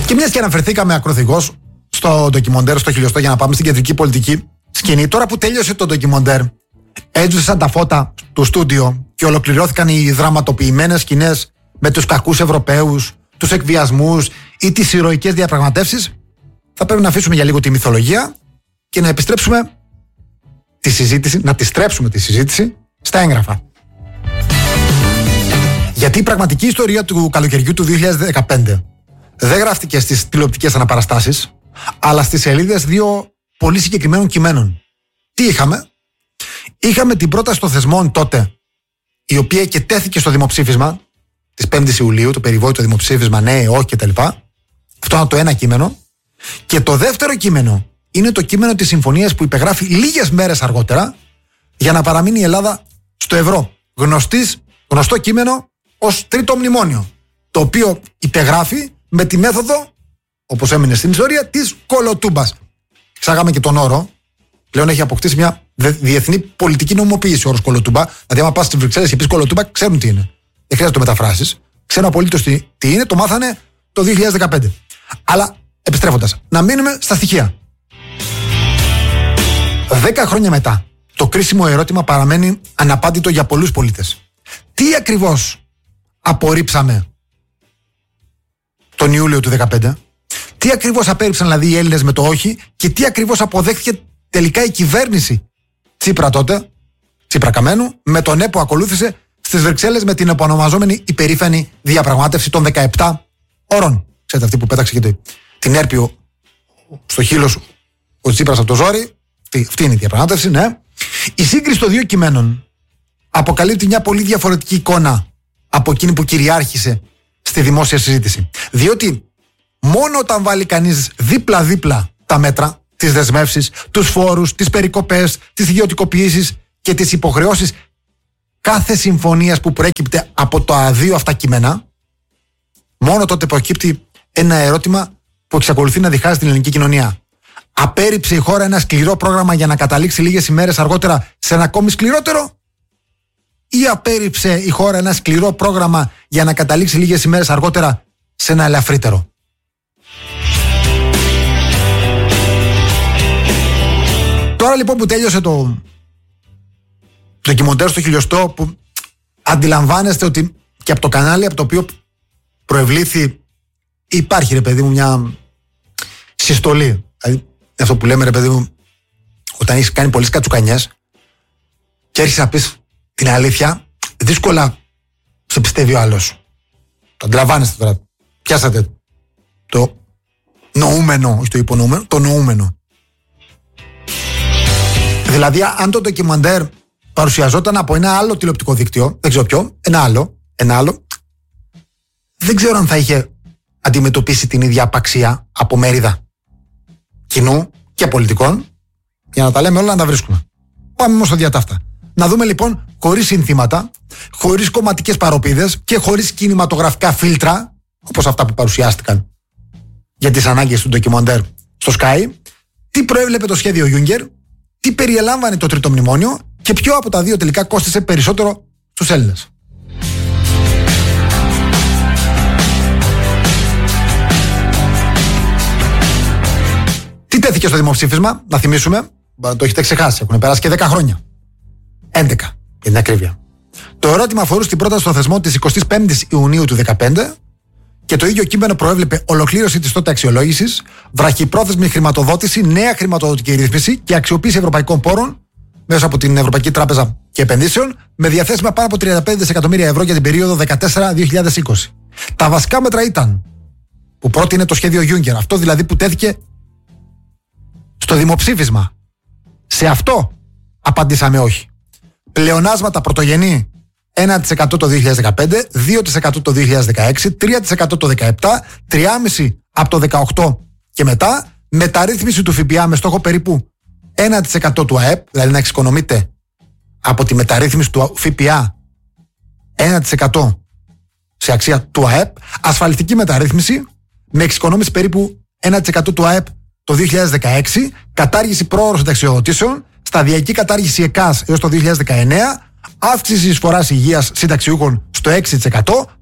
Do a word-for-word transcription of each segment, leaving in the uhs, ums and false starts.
Και μιας και αναφερθήκαμε ακροθυγώς στο ντοκιμοντέρ, στο χιλιοστό, για να πάμε στην κεντρική πολιτική σκηνή, τώρα που τέλειωσε το ντοκιμοντέρ, έζουσαν τα φώτα του στούντιο και ολοκληρώθηκαν οι δραματοποιημένες σκηνές με τους κακούς Ευρωπαίους, τους εκβιασμούς ή τις ηρωικές διαπραγματεύσεις, θα πρέπει να αφήσουμε για λίγο τη μυθολογία και να επιστρέψουμε τη συζήτηση, να τη στρέψουμε τη συζήτηση στα έγγραφα. Γιατί η πραγματική ιστορία του καλοκαιριού του δύο χιλιάδες δεκαπέντε δεν γράφτηκε στις τηλεοπτικές αναπαραστάσεις, αλλά στις σελίδες δύο πολύ συγκεκριμένων κειμένων. Τι είχαμε? Είχαμε την πρόταση των θεσμών τότε, η οποία και τέθηκε στο δημοψήφισμα της πέμπτης Ιουλίου, το περιβόητο δημοψήφισμα ναι, όχι κτλ. Αυτό είναι το ένα κείμενο. Και το δεύτερο κείμενο είναι το κείμενο της συμφωνίας που υπεγράφει λίγες μέρες αργότερα για να παραμείνει η Ελλάδα στο ευρώ. Γνωστής, γνωστό κείμενο ως τρίτο μνημόνιο, το οποίο υπεγράφει με τη μέθοδο, όπως έμεινε στην ιστορία, της κολοτούμπας. Ξάγαμε και τον όρο. Πλέον έχει αποκτήσει μια διεθνή πολιτική νομιμοποίηση ο όρος κολοτούμπα. Δηλαδή, άμα πας στις Βρυξέλλες και πεις κολοτούμπα, ξέρουν τι είναι. Δεν χρειάζεται να το μεταφράσεις. Ξέρουν απολύτως τι, τι είναι, το μάθανε το δύο χιλιάδες δεκαπέντε. Αλλά επιστρέφοντας, να μείνουμε στα στοιχεία. Δέκα χρόνια μετά, το κρίσιμο ερώτημα παραμένει αναπάντητο για πολλούς πολίτες. Τι ακριβώς απορρίψαμε τον Ιούλιο του δύο χιλιάδες δεκαπέντε, τι ακριβώς απέρριψαν δηλαδή οι Έλληνες με το όχι και τι ακριβώς αποδέχθηκε τελικά η κυβέρνηση Τσίπρα τότε, Τσίπρα Καμένου, με το ναι που ακολούθησε στις Βρυξέλλες με την επωνομαζόμενη υπερήφανη διαπραγμάτευση των δεκαεπτά ώρων. Ξέρετε, αυτή που πέταξε και την Έρπιο στο χείλος ο Τσίπρας από το ζόρι. Αυτή είναι η διαπραγμάτευση, ναι. Η σύγκριση των δύο κειμένων αποκαλύπτει μια πολύ διαφορετική εικόνα από εκείνη που κυριάρχησε στη δημόσια συζήτηση. Διότι μόνο όταν βάλει κανείς δίπλα-δίπλα τα μέτρα, τις δεσμεύσεις, τους φόρους, τις περικοπές, τις ιδιωτικοποιήσεις και τις υποχρεώσεις κάθε συμφωνίας που προέκυπτε από τα δύο αυτά κείμενα, μόνο τότε προκύπτει ένα ερώτημα που εξακολουθεί να διχάζει την ελληνική κοινωνία. Απέρριψε η χώρα ένα σκληρό πρόγραμμα για να καταλήξει λίγες ημέρες αργότερα σε ένα ακόμη σκληρότερο, ή απέρριψε η χώρα ένα σκληρό πρόγραμμα για να καταλήξει λίγες ημέρες αργότερα σε ένα ελαφρύτερο? Τώρα λοιπόν που τέλειωσε το ντοκιμοντέρ στο χιλιοστό, που αντιλαμβάνεστε ότι και από το κανάλι από το οποίο προευλήθη υπάρχει, ρε παιδί μου, μια συστολή. Δηλαδή αυτό που λέμε, ρε παιδί μου, όταν έχεις κάνει πολλές κατσουκανιές και έρχεσαι να πεις την αλήθεια, δύσκολα σε πιστεύει ο άλλος. Το αντιλαμβάνεστε τώρα. Πιάσατε το νοούμενο, όχι το υπονοούμενο, το νοούμενο. Δηλαδή, αν το ντοκιμαντέρ παρουσιαζόταν από ένα άλλο τηλεοπτικό δίκτυο, δεν ξέρω ποιο, ένα άλλο, ένα άλλο, δεν ξέρω αν θα είχε αντιμετωπίσει την ίδια απαξία από μέριδα κοινού και πολιτικών, για να τα λέμε όλα, να τα βρίσκουμε. Πάμε όμως στο διατάφτα. Να δούμε λοιπόν, χωρίς συνθήματα, χωρίς κομματικές παροπίδες και χωρίς κινηματογραφικά φίλτρα, όπως αυτά που παρουσιάστηκαν για τις ανάγκες του ντοκιμαντέρ στο Sky, τι προέβλεπε το σχέδιο Juncker, τι περιελάμβανε το τρίτο μνημόνιο και ποιο από τα δύο τελικά κόστισε περισσότερο στους Έλληνες. Τι τέθηκε στο δημοψήφισμα, να θυμίσουμε, το έχετε ξεχάσει, έχουν περάσει και δέκα χρόνια. έντεκα, για την ακρίβεια. Το ερώτημα αφορούσε την πρόταση των θεσμών της εικοστής πέμπτης Ιουνίου του δύο χιλιάδες δεκαπέντε και το ίδιο κείμενο προέβλεπε ολοκλήρωση της τότε αξιολόγησης, βραχυπρόθεσμη χρηματοδότηση, νέα χρηματοδοτική ρύθμιση και αξιοποίηση ευρωπαϊκών πόρων μέσα από την Ευρωπαϊκή Τράπεζα και Επενδύσεων, με διαθέσιμα πάνω από τριάντα πέντε δισεκατομμύρια ευρώ για την περίοδο δεκατέσσερα με δύο χιλιάδες είκοσι. Τα βασικά μέτρα ήταν που πρότεινε το σχέδιο Juncker, αυτό δηλαδή που τέθηκε στο δημοψήφισμα. Σε αυτό απαντήσαμε όχι. Πλεονάσματα πρωτογενή ένα τοις εκατό το δύο χιλιάδες δεκαπέντε, δύο τοις εκατό το δύο χιλιάδες δεκαέξι, τρία τοις εκατό το δεκαεπτά, τρία κόμμα πέντε τοις εκατό από το δεκαοκτώ και μετά, μεταρρύθμιση του ΦΠΑ με στόχο περίπου ένα τοις εκατό του ΑΕΠ, δηλαδή να εξοικονομείται από τη μεταρρύθμιση του ΦΠΑ ένα τοις εκατό σε αξία του ΑΕΠ, ασφαλιστική μεταρρύθμιση με εξοικονόμηση περίπου ένα τοις εκατό του ΑΕΠ το δύο χιλιάδες δεκαέξι, κατάργηση πρόωρων συνταξιοδοτήσεων, σταδιακή κατάργηση ΕΚΑΣ έως το δύο χιλιάδες δεκαεννέα, αύξηση εισφοράς υγείας συνταξιούχων στο έξι τοις εκατό,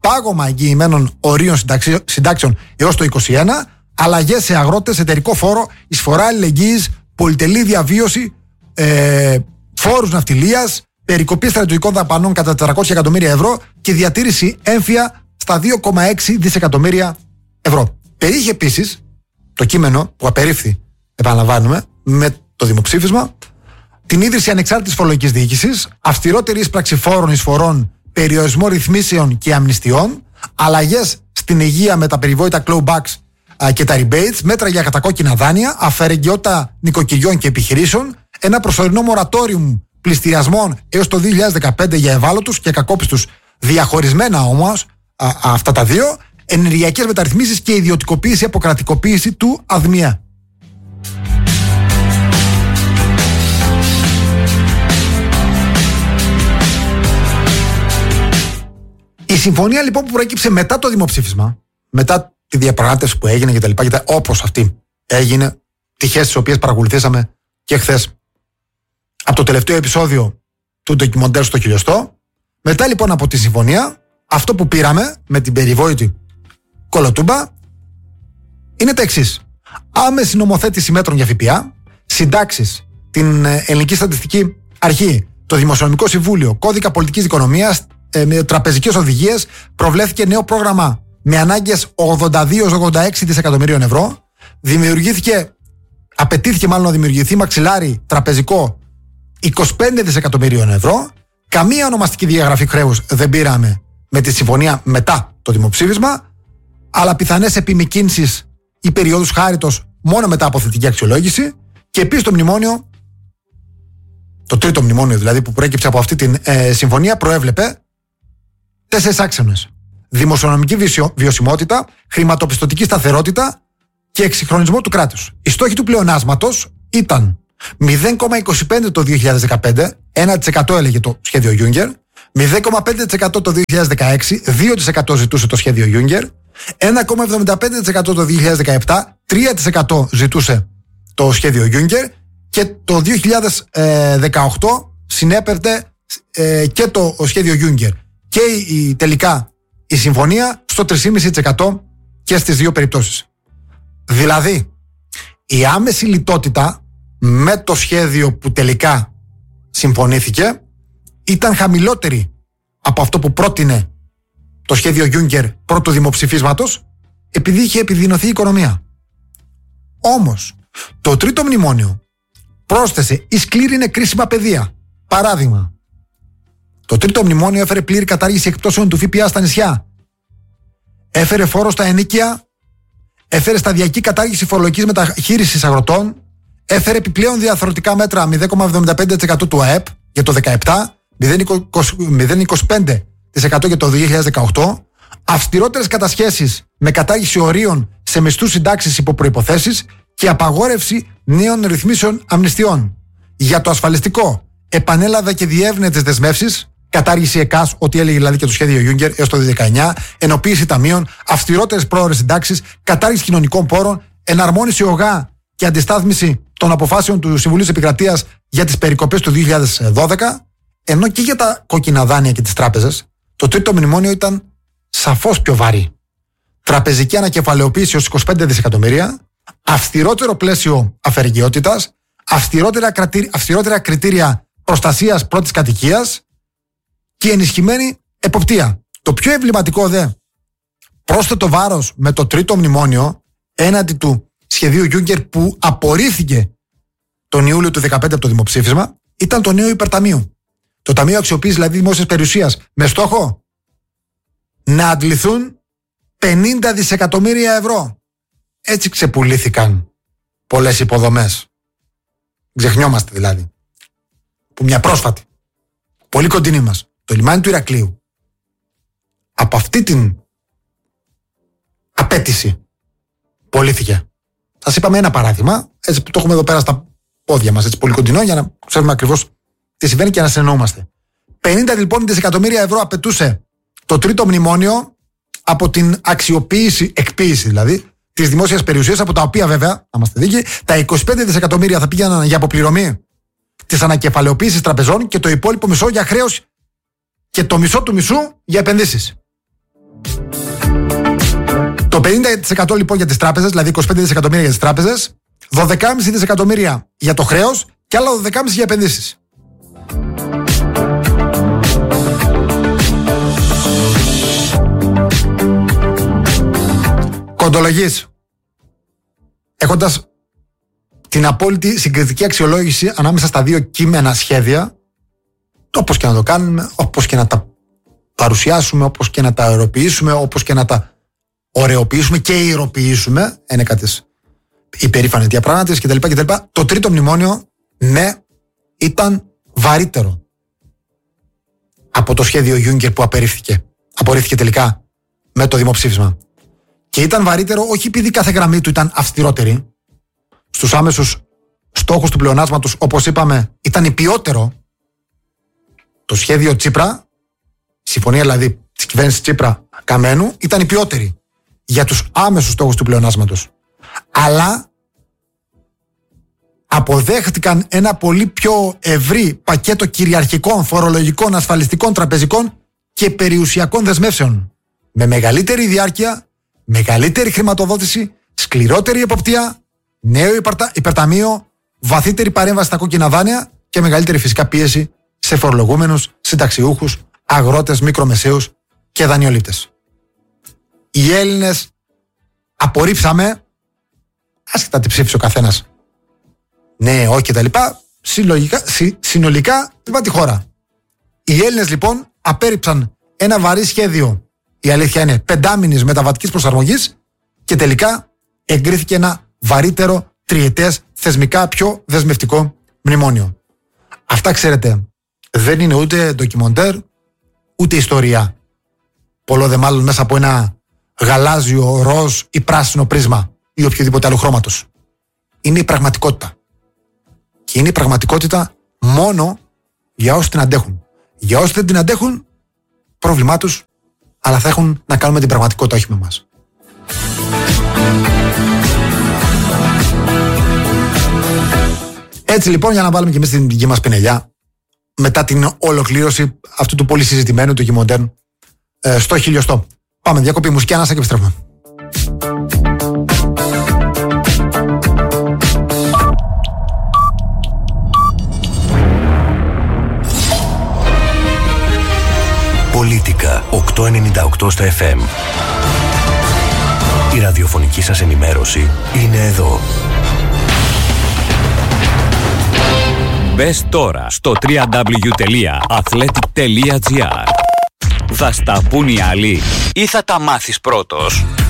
πάγωμα εγγυημένων ορίων συντάξεων έως το είκοσι ένα, αλλαγές σε αγρότες, εταιρικό φόρο, εισφορά αλληλεγγύης, πολυτελή διαβίωση, ε, φόρους ναυτιλίας, περικοπή στρατιωτικών δαπανών κατά τετρακόσια εκατομμύρια ευρώ και διατήρηση έμφυα στα δύο κόμμα έξι δισεκατομμύρια ευρώ. Περιείχε επίσης το κείμενο που απερίφθη, επαναλαμβάνουμε, με το δημοψήφισμα, την ίδρυση ανεξάρτητης φορολογικής διοίκησης, αυστηρότερη ίσπραξη φόρων, εισφορών, περιορισμό ρυθμίσεων και αμνηστιών, αλλαγές στην υγεία με τα περιβόητα clawbacks και τα rebates, μέτρα για κατακόκκινα δάνεια, αφαιρεγγιότητα νοικοκυριών και επιχειρήσεων, ένα προσωρινό μορατόριουμ πληστηριασμών έως το δύο χιλιάδες δεκαπέντε για ευάλωτους και κακόπιστους, διαχωρισμένα όμως α, α, αυτά τα δύο, ενεργειακές μεταρρυθμίσεις και ιδιωτικοποίηση, αποκρατικοποίηση του ΑΔΜΙΑ. Η συμφωνία λοιπόν που προέκυψε μετά το δημοψήφισμα, μετά τη διαπραγμάτευση που έγινε κτλ. Όπως αυτή έγινε, τυχές τις οποίες παρακολουθήσαμε και χθες από το τελευταίο επεισόδιο του ντοκιμοντέρ στο χιλιοστό. Μετά λοιπόν από τη συμφωνία, αυτό που πήραμε με την περιβόητη κολοτούμπα είναι τα εξής. Άμεση νομοθέτηση μέτρων για ΦΠΑ, συντάξεις, την Ελληνική Στατιστική Αρχή, το Δημοσιονομικό Συμβούλιο, κώδικα πολιτικής οικονομίας, με τραπεζικές οδηγίες, προβλέφθηκε νέο πρόγραμμα με ανάγκες ογδόντα δύο με ογδόντα έξι δισεκατομμυρίων ευρώ. Δημιουργήθηκε, απαιτήθηκε μάλλον να δημιουργηθεί μαξιλάρι τραπεζικό είκοσι πέντε δισεκατομμυρίων ευρώ. Καμία ονομαστική διαγραφή χρέους δεν πήραμε με τη συμφωνία μετά το δημοψήφισμα, αλλά πιθανές επιμηκύνσεις ή περιόδους χάριτος μόνο μετά από θετική αξιολόγηση. Και επίσης το μνημόνιο, το τρίτο μνημόνιο δηλαδή που προέκυψε από αυτή τη ε, συμφωνία, προέβλεπε τέσσερις άξονες. Δημοσιονομική βιωσιμότητα, χρηματοπιστωτική σταθερότητα και εξυγχρονισμό του κράτους. Οι στόχοι του πλεονάσματος ήταν μηδέν κόμμα είκοσι πέντε τοις εκατό το δύο χιλιάδες δεκαπέντε, ένα τοις εκατό έλεγε το σχέδιο Juncker, μηδέν κόμμα πέντε τοις εκατό το δύο χιλιάδες δεκαέξι, δύο τοις εκατό ζητούσε το σχέδιο Juncker, ένα κόμμα εβδομήντα πέντε τοις εκατό το δύο χιλιάδες δεκαεπτά, τρία τοις εκατό ζητούσε το σχέδιο Juncker και το δύο χιλιάδες δεκαοκτώ συνέπερτε ε, και το σχέδιο Juncker. Και η, τελικά η συμφωνία στο τρία κόμμα πέντε τοις εκατό και στις δύο περιπτώσεις. Δηλαδή, η άμεση λιτότητα με το σχέδιο που τελικά συμφωνήθηκε ήταν χαμηλότερη από αυτό που πρότεινε το σχέδιο Juncker πρώτου δημοψηφίσματος, επειδή είχε επιδεινωθεί η οικονομία. Όμως, το τρίτο μνημόνιο πρόσθεσε ή σκλήρινε κρίσιμα πεδία. Παράδειγμα, το τρίτο μνημόνιο έφερε πλήρη κατάργηση εκπτώσεων του ΦΠΑ στα νησιά. Έφερε φόρο στα ενοίκια. Έφερε σταδιακή κατάργηση φορολογικής μεταχείρισης αγροτών. Έφερε επιπλέον διαρθρωτικά μέτρα μηδέν κόμμα εβδομήντα πέντε τοις εκατό του ΑΕΠ για το δύο χιλιάδες δεκαεπτά, μηδέν κόμμα είκοσι πέντε τοις εκατό για το δύο χιλιάδες δεκαοκτώ. Αυστηρότερες κατασχέσεις με κατάργηση ορίων σε μισθούς, συντάξεις υπό προϋποθέσεις και απαγόρευση νέων ρυθμίσεων αμνηστιών. Για το ασφαλιστικό, επανέλαβε και διεύνε τις δεσμεύσεις, κατάργηση ΕΚΑΣ, ό,τι έλεγε δηλαδή και το σχέδιο Juncker έως το δύο χιλιάδες δεκαεννιά, ενοποίηση ταμείων, αυστηρότερες πρόορες συντάξεις, κατάργηση κοινωνικών πόρων, εναρμόνιση ΟΓΑ και αντιστάθμιση των αποφάσεων του Συμβουλίου της Επικρατείας για τις περικοπές του δύο χιλιάδες δώδεκα, ενώ και για τα κόκκινα δάνεια και τις τράπεζες, το τρίτο μνημόνιο ήταν σαφώς πιο βαρύ. Τραπεζική ανακεφαλαιοποίηση ως είκοσι πέντε δισεκατομμύρια, αυστηρότερο πλαίσιο αφαιρεγγιότητας, αυστηρότερα, αυστηρότερα κριτήρια προστασίας πρώτης κατοικίας και ενισχυμένη εποπτεία. Το πιο εμβληματικό δε πρόσθετο βάρος με το τρίτο μνημόνιο έναντι του σχεδίου Juncker που απορρίφθηκε τον Ιούλιο του δύο χιλιάδες δεκαπέντε από το δημοψήφισμα ήταν το νέο υπερταμείο. Το Ταμείο Αξιοποίησης δηλαδή Δημόσιας Περιουσίας με στόχο να αντληθούν πενήντα δισεκατομμύρια ευρώ. Έτσι ξεπουλήθηκαν πολλές υποδομές. Ξεχνιόμαστε δηλαδή. Που μια πρόσφατη, πολύ κοντινή μας, το λιμάνι του Ηρακλείου, από αυτή την απέτηση πωλήθηκε. Σας είπαμε ένα παράδειγμα, έτσι που το έχουμε εδώ πέρα στα πόδια μας, έτσι πολύ κοντινό, για να ξέρουμε ακριβώς τι συμβαίνει και να συνεννοούμαστε. πενήντα λοιπόν δισεκατομμύρια ευρώ απαιτούσε το τρίτο μνημόνιο από την αξιοποίηση, εκποίηση δηλαδή, της δημόσιας περιουσίας, από τα οποία βέβαια, να είμαστε δίκαιοι, τα είκοσι πέντε δισεκατομμύρια θα πήγαιναν για αποπληρωμή της ανακεφαλαιοποίησης τραπεζών και το υπόλοιπο μισό για χρέος και το μισό του μισού για επενδύσεις. Το πενήντα τοις εκατό λοιπόν για τις τράπεζες, δηλαδή είκοσι πέντε δισεκατομμύρια για τις τράπεζες, δώδεκα κόμμα πέντε δισεκατομμύρια για το χρέος και άλλα δώδεκα κόμμα πέντε για επενδύσεις. Κοντολογής, έχοντας την απόλυτη συγκριτική αξιολόγηση ανάμεσα στα δύο κείμενα σχέδια, όπως και να το κάνουμε, όπως και να τα παρουσιάσουμε, όπως και να τα αεροποιήσουμε, όπως και να τα ωρεοποιήσουμε και ιεροποιήσουμε, ένεκα της υπερήφανης διαπραγμάτευσης κτλ, κτλ. Το τρίτο μνημόνιο, ναι, ήταν βαρύτερο από το σχέδιο Juncker που απορρίφθηκε. Απορρίφθηκε τελικά με το δημοψήφισμα. Και ήταν βαρύτερο όχι επειδή κάθε γραμμή του ήταν αυστηρότερη. Στους άμεσους στόχους του πλεονάσματος, όπως είπαμε, ήταν υπιότερο. Το σχέδιο Τσίπρα, η συμφωνία δηλαδή της κυβέρνησης Τσίπρα Καμένου, ήταν υπιότερη για τους άμεσους στόχους του πλεονάσματος. Αλλά αποδέχτηκαν ένα πολύ πιο ευρύ πακέτο κυριαρχικών, φορολογικών, ασφαλιστικών, τραπεζικών και περιουσιακών δεσμεύσεων. Με μεγαλύτερη διάρκεια, μεγαλύτερη χρηματοδότηση, σκληρότερη εποπτεία, νέο υπερταμείο, βαθύτερη παρέμβαση στα κόκκινα δάνεια και μεγαλύτερη φυσικά πίεση σε φορολογούμενους, συνταξιούχους, αγρότες, μικρομεσαίους και δανειολήπτες. Οι Έλληνες απορρίψαμε, άσχετα τι ψήφισε ο καθένας, ναι, όχι και τα λοιπά, συλλογικά, συ, συνολικά είπα τη χώρα. Οι Έλληνες λοιπόν απέρριψαν ένα βαρύ σχέδιο, η αλήθεια είναι, πεντάμηνης μεταβατικής προσαρμογής και τελικά εγκρίθηκε ένα βαρύτερο, τριετές, θεσμικά πιο δεσμευτικό μνημόνιο. Αυτά, ξέρετε, δεν είναι ούτε ντοκιμοντέρ, ούτε ιστορία. Πολλό δε μάλλον μέσα από ένα γαλάζιο, ροζ ή πράσινο πρίσμα ή οποιοδήποτε άλλο χρώματος. Είναι η πραγματικότητα. Και είναι η πραγματικότητα μόνο για όσοι την αντέχουν. Για όσοι δεν την αντέχουν, πρόβλημά τους, αλλά θα έχουν να κάνουν με την πραγματικότητα, όχι με εμάς. Έτσι λοιπόν, για να βάλουμε και εμείς την δική μας πινελιά, μετά την ολοκλήρωση αυτού του πολύ συζητημένου του Κιμοντέρν ε, στο χιλιοστό. Πάμε, διακοπή μουσική, ανάσα και επιστρέφουμε. Πολίτικα οκτακόσια ενενήντα οκτώ στα εφ εμ. Η ραδιοφωνική σας ενημέρωση είναι εδώ. Μπες τώρα στο double-u double-u double-u τελεία athletic τελεία gr. Θα στα πουν οι άλλοι ή θα τα μάθεις πρώτος?